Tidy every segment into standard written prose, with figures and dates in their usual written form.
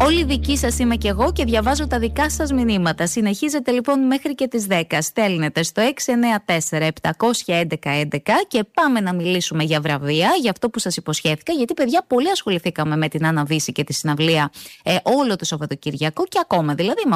Όλοι δικοί σας είμαι κι εγώ και διαβάζω τα δικά σας μηνύματα. Συνεχίζετε λοιπόν μέχρι και τις 10. Στέλνετε στο 694-711-11 και πάμε να μιλήσουμε για βραβεία, για αυτό που σας υποσχέθηκα. Γιατί, παιδιά, πολύ ασχοληθήκαμε με την Άννα Βύση και τη συναυλία όλο το Σαββατοκυριακό και ακόμα. Δηλαδή με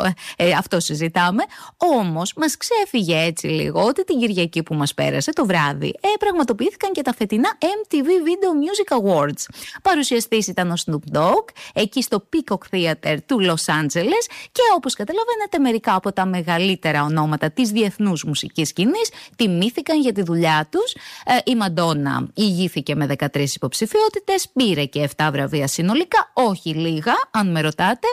αυτό συζητάμε. Όμως μας ξέφυγε έτσι λίγο ότι την Κυριακή που μας πέρασε το βράδυ πραγματοποιήθηκαν και τα φετινά MTV Video Music Awards. Παρουσιαστής ήταν ο Snoop Dogg, εκεί στο Peacock Theater του Los Angeles, και όπως καταλαβαίνετε μερικά από τα μεγαλύτερα ονόματα της διεθνούς μουσικής σκηνής τιμήθηκαν για τη δουλειά τους. Η Μαντόνα ηγήθηκε με 13 υποψηφιότητες, πήρε και 7 βραβεία συνολικά, όχι λίγα αν με ρωτάτε.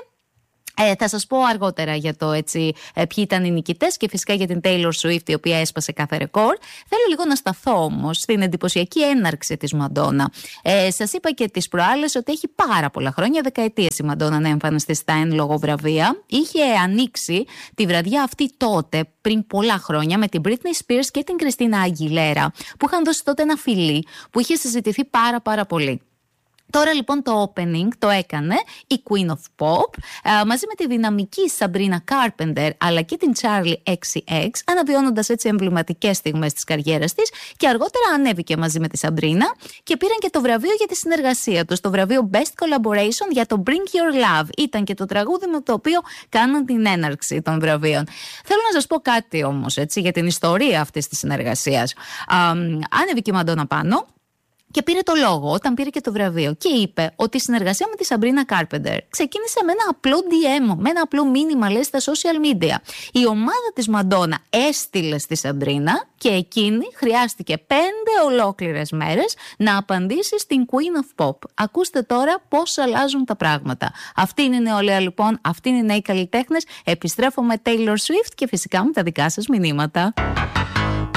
Θα σας πω αργότερα για το ποιοι ήταν οι νικητές και φυσικά για την Taylor Swift, η οποία έσπασε κάθε ρεκόρ. Θέλω λίγο να σταθώ όμως στην εντυπωσιακή έναρξη της Μαντόνα. Σας είπα και τις προάλλες ότι έχει πάρα πολλά χρόνια, δεκαετίες η Μαντόνα να εμφανιστεί στα εν λόγω βραβεία. Είχε ανοίξει τη βραδιά αυτή τότε, πριν πολλά χρόνια, με την Britney Spears και την Christina Aguilera, που είχαν δώσει τότε ένα φιλί που είχε συζητηθεί πάρα πολύ. Τώρα λοιπόν το opening το έκανε η Queen of Pop μαζί με τη δυναμική Sabrina Carpenter αλλά και την Charli XCX, αναβιώνοντας έτσι εμβληματικές στιγμές της καριέρας της, και αργότερα ανέβηκε μαζί με τη Sabrina και πήραν και το βραβείο για τη συνεργασία τους, το βραβείο Best Collaboration για το Bring Your Love. Ήταν και το τραγούδι με το οποίο κάναν την έναρξη των βραβείων. Θέλω να σας πω κάτι όμως για την ιστορία αυτής της συνεργασίας. Ανέβηκε η Μαντόνα πάνω και πήρε το λόγο όταν πήρε και το βραβείο και είπε ότι η συνεργασία με τη Sabrina Carpenter ξεκίνησε με ένα απλό DM, με ένα απλό μήνυμα, λέει, στα social media. Η ομάδα της Μαντόνα έστειλε στη Sabrina και εκείνη χρειάστηκε 5 ολόκληρες μέρες να απαντήσει στην Queen of Pop. Ακούστε τώρα πώς αλλάζουν τα πράγματα. Αυτή είναι η νεολαία λοιπόν, αυτή είναι οι νέοι καλλιτέχνες. Επιστρέφω με Taylor Swift και φυσικά με τα δικά σας μηνύματα.